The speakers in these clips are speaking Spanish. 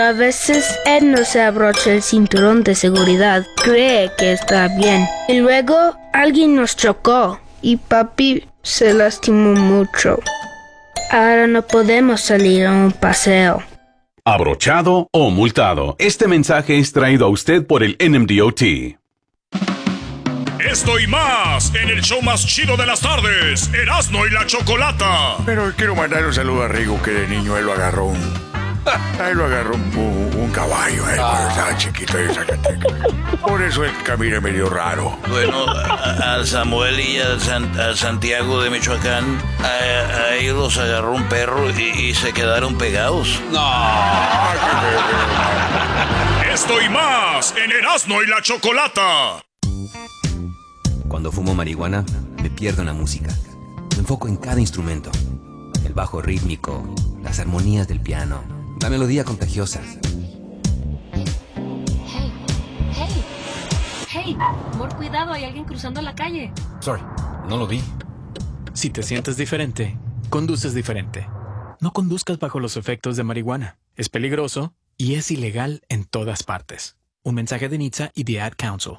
A veces Ed no se abrocha el cinturón de seguridad, cree que está bien. Y luego alguien nos chocó y papi se lastimó mucho. Ahora no podemos salir a un paseo. Abrochado o multado. Este mensaje es traído a usted por el NMDOT. Esto y más en el show más chido de las tardes, Erasmo y la Chocolata. Pero quiero mandar un saludo a Rigo, que de niño él lo agarró un caballo, cuando estaba chiquito en Zacatecas. Por eso él camina medio raro. Bueno, al Samuel y al Santiago de Michoacán, a ellos los agarró un perro y se quedaron pegados. Esto y más en Erasmo y la Chocolata. Cuando fumo marihuana, me pierdo en la música. Me enfoco en cada instrumento. El bajo rítmico, las armonías del piano, la melodía contagiosa. Hey, amor, cuidado, hay alguien cruzando la calle. Sorry, no lo vi. Si te sientes diferente, conduces diferente. No conduzcas bajo los efectos de marihuana. Es peligroso y es ilegal en todas partes. Un mensaje de NHTSA y The Ad Council.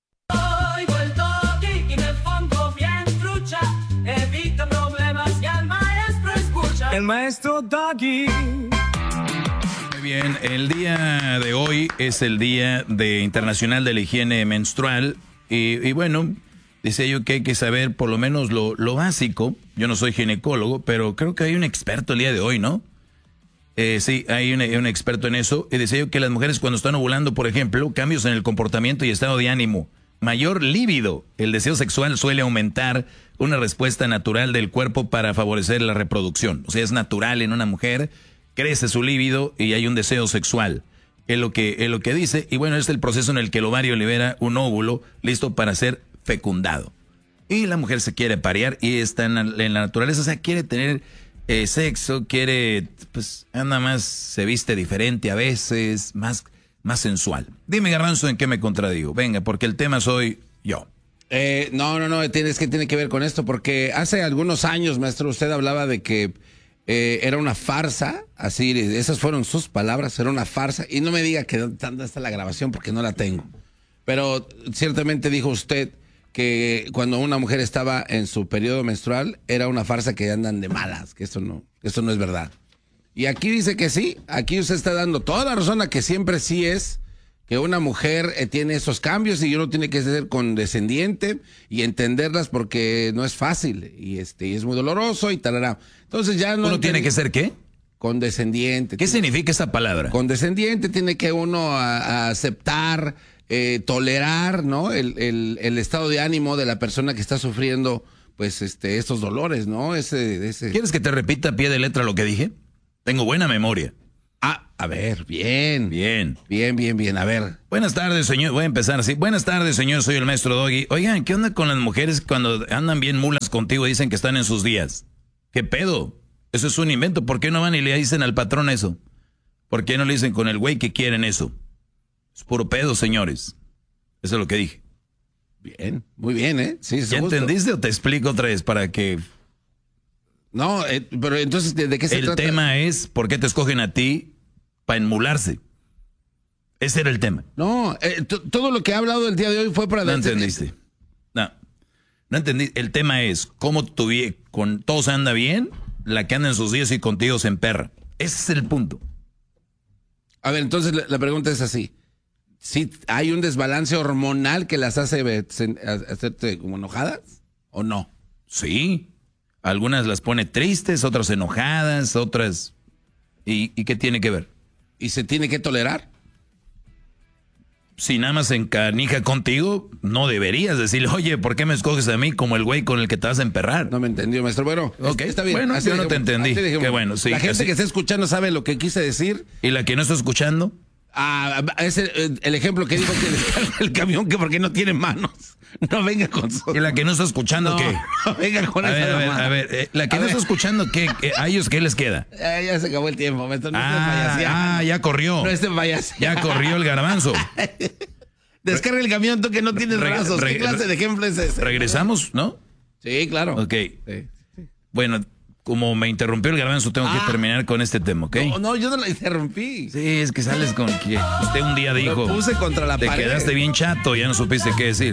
El maestro Doggy. Muy bien, el día de hoy es el Día Internacional de la Higiene Menstrual. Y bueno, decía yo que hay que saber por lo menos lo básico. Yo no soy ginecólogo, pero creo que hay un experto el día de hoy, ¿no? Sí, hay un experto en eso. Y decía yo que las mujeres cuando están ovulando, por ejemplo, cambios en el comportamiento y estado de ánimo, mayor líbido, el deseo sexual suele aumentar, una respuesta natural del cuerpo para favorecer la reproducción. O sea, es natural en una mujer, crece su líbido y hay un deseo sexual. Es lo que dice. Y bueno, es el proceso en el que el ovario libera un óvulo listo para ser fecundado. Y la mujer se quiere parear y está en la naturaleza, o sea, quiere tener sexo, quiere, pues, anda más, se viste diferente a veces, más sensual. Dime, Garbanzo, ¿en qué me contradigo? Venga, porque el tema soy yo. No, tiene que ver con esto, porque hace algunos años, maestro, usted hablaba de que era una farsa, así, esas fueron sus palabras, era una farsa, y no me diga que dónde está la grabación, porque no la tengo. Pero ciertamente dijo usted que cuando una mujer estaba en su periodo menstrual, era una farsa, que andan de malas, que esto no es verdad. Y aquí dice que sí, aquí usted está dando toda la razón a que siempre sí es que una mujer tiene esos cambios y uno tiene que ser condescendiente y entenderlas, porque no es fácil y es muy doloroso y tal. Entonces ya no. ¿Uno tiene que ser qué? Condescendiente. ¿Qué significa esa palabra? Condescendiente, tiene que uno a aceptar, tolerar, ¿no? El estado de ánimo de la persona que está sufriendo, pues, estos dolores, ¿no? ¿Quieres que te repita a pie de letra lo que dije? Tengo buena memoria. A ver, bien. Bien, a ver. Buenas tardes, señor. Voy a empezar así. Buenas tardes, señor. Soy el maestro Doggy. Oigan, ¿qué onda con las mujeres cuando andan bien mulas contigo y dicen que están en sus días? ¿Qué pedo? Eso es un invento. ¿Por qué no van y le dicen al patrón eso? ¿Por qué no le dicen con el güey que quieren eso? Es puro pedo, señores. Eso es lo que dije. Bien, muy bien, ¿eh? Sí, ¿Ya entendiste o te explico otra vez para que... No, pero entonces, ¿de qué se trata? El tema es, ¿por qué te escogen a ti para enmularse? Ese era el tema. No, todo lo que ha hablado el día de hoy fue para... No entendiste. No entendí. El tema es, ¿cómo con todos anda bien? La que anda en sus días y contigo se emperra. Ese es el punto. A ver, entonces la pregunta es así. ¿Sí hay un desbalance hormonal que las hace hacerte como enojadas o no? Sí. Algunas las pone tristes, otras enojadas, otras... ¿Y qué tiene que ver? ¿Y se tiene que tolerar? Si nada más se encanija contigo, no deberías decirle, oye, ¿por qué me escoges a mí como el güey con el que te vas a emperrar? No me entendió, maestro. Bueno, okay. Está bien. Bueno, yo no te entendí. Qué bueno, sí. La gente que está escuchando sabe lo que quise decir. ¿Y la que no está escuchando? Es el ejemplo que dijo que descarga el camión, que porque no tiene manos. No venga con su... ¿Y la que no está escuchando qué? No venga con esa. A ver, la que no está escuchando, ¿qué? ¿A ellos qué les queda? Ya se acabó el tiempo, maestro. No ya corrió. No esté payaso. Ya corrió el garbanzo. Descarga el camión, tú que no tienes brazos. ¿Qué clase de ejemplo es ese? ¿Regresamos, no? Sí, claro. Ok. Sí. Bueno, como me interrumpió el garbanzo, tengo que terminar con este tema, ¿ok? No, yo no la interrumpí. Sí, es que sales con que usted un día dijo... Lo puse contra la te pared. Te quedaste bien chato, ya no supiste qué decir.